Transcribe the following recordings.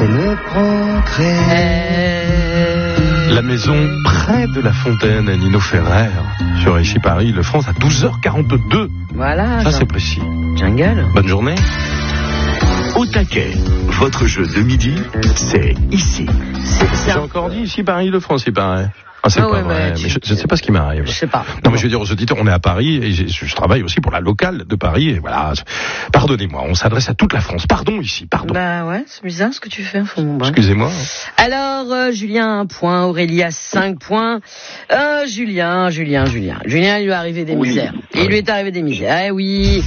c'est le progrès. La maison près de la fontaine, Nino Ferrer, sur Ici Paris, le France, à 12h42. Voilà. Ça, c'est précis. Jungle. Bonne journée. Au taquet, votre jeu de midi, c'est ici. J'ai encore dit Ici Paris, le France, il paraît. Ah, c'est pas vrai, mais je ne sais pas ce qui m'arrive. Je sais pas. Non, mais je veux dire aux auditeurs, on est à Paris et je travaille aussi pour la locale de Paris et voilà. Pardonnez-moi, on s'adresse à toute la France. Pardon ici, pardon. Bah ouais, c'est bizarre ce que tu fais. Bon, bah. Excusez-moi. Alors, Julien, 1 point, Aurélie a 5 points. Julien, il lui est arrivé des misères. Il lui est arrivé des misères. Eh oui,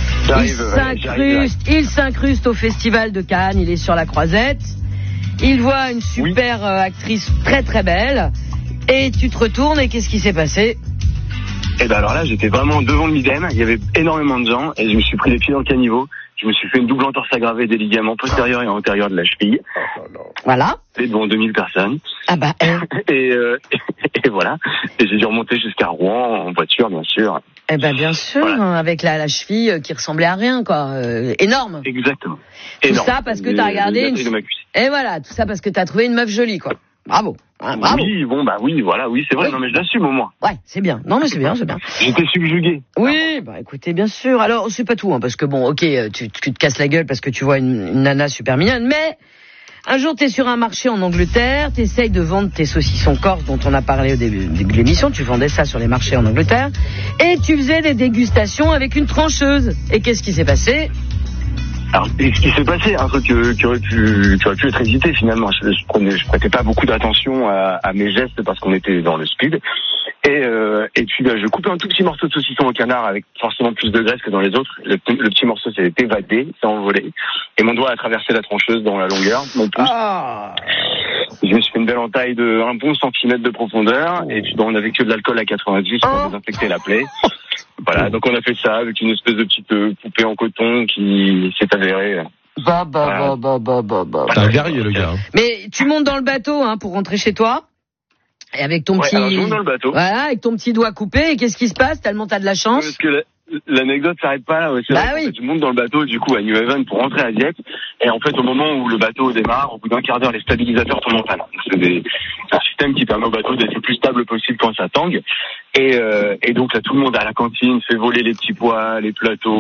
il s'incruste au Festival de Cannes, il est sur la Croisette. Il voit une super actrice très très belle. Et tu te retournes et qu'est-ce qui s'est passé? Et ben alors là, j'étais vraiment devant le Midem, il y avait énormément de gens et je me suis pris les pieds dans le caniveau. Je me suis fait une double entorse aggravée des ligaments postérieurs et antérieurs de la cheville. Voilà. Et devant 2000 personnes. Ah bah. Et voilà. Et j'ai dû remonter jusqu'à Rouen en voiture, bien sûr. Eh ben bien sûr, voilà. Avec la cheville qui ressemblait à rien, quoi. Énorme. Exactement. Tout ça parce que t'as regardé Et voilà, tout ça parce que t'as trouvé une meuf jolie, quoi. Bravo. Hein, bravo. Oui, c'est vrai, non mais je l'assume au moins. Ouais, c'est bien. Non mais c'est bien. J'étais subjugué. Oui, bah écoutez, bien sûr. Alors, c'est pas tout, hein, parce que bon, ok, tu te casses la gueule parce que tu vois une nana super mignonne, mais un jour t'es sur un marché en Angleterre, t'essayes de vendre tes saucissons corse dont on a parlé au début de l'émission, tu vendais ça sur les marchés en Angleterre, et tu faisais des dégustations avec une trancheuse. Et qu'est-ce qui s'est passé ? Alors, ce qui s'est passé, un truc qui aurait pu être hésité finalement. Je prêtais pas beaucoup d'attention à mes gestes parce qu'on était dans le speed. Et puis je coupais un tout petit morceau de saucisson au canard avec forcément plus de graisse que dans les autres. Le petit morceau s'est évadé, s'est envolé. Et mon doigt a traversé la trancheuse dans la longueur, mon pouce. Je me suis fait une belle entaille de 1 bon centimètre de profondeur. Et puis on avait que de l'alcool à 90 pour désinfecter la plaie. Voilà, donc on a fait ça avec une espèce de petite poupée en coton qui s'est avérée. C'est un guerrier, le gars. Mais tu montes dans le bateau, hein, pour rentrer chez toi. Et avec ton petit. Alors je monte dans le bateau. Voilà, avec ton petit doigt coupé. Et qu'est-ce qui se passe? Tellement t'as de la chance. Parce que l'anecdote s'arrête pas là. C'est vrai, en fait, je monte dans le bateau, du coup, à New Haven pour rentrer à Dieppe. Et en fait, au moment où le bateau démarre, au bout d'un quart d'heure, les stabilisateurs tombent en panne. C'est un système qui permet au bateau d'être le plus stable possible quand ça tangue. Et donc là, tout le monde à la cantine fait voler les petits pois, les plateaux.